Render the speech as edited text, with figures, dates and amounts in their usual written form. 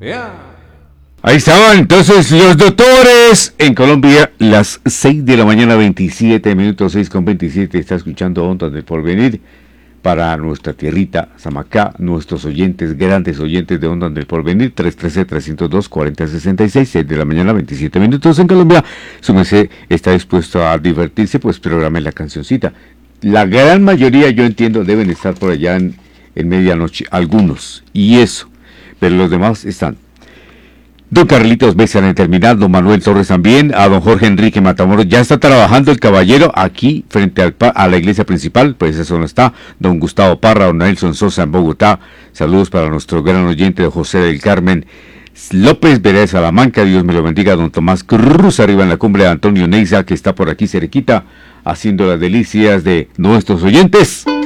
Ahí estaban entonces los doctores en Colombia, las 6 de la mañana, 27 minutos, 6:27. Está escuchando Ondas del Porvenir para nuestra tierrita, Samacá, nuestros oyentes, grandes oyentes de Ondas del Porvenir, 313-302-4066, 6 de la mañana, 27 minutos en Colombia. Su merced está dispuesto a divertirse, pues programe la cancioncita. La gran mayoría, yo entiendo, deben estar por allá en medianoche, algunos, y eso, pero los demás están. Don Carlitos Becerra en terminal, don Manuel Torres también, a don Jorge Enrique Matamoros, ya está trabajando el caballero aquí frente a la iglesia principal, pues eso no está, don Gustavo Parra, don Nelson Sosa en Bogotá, saludos para nuestro gran oyente de José del Carmen López Vereda de Salamanca, Dios me lo bendiga, don Tomás Cruz arriba en la cumbre de Antonio Neiza, que está por aquí cerquita, haciendo las delicias de nuestros oyentes.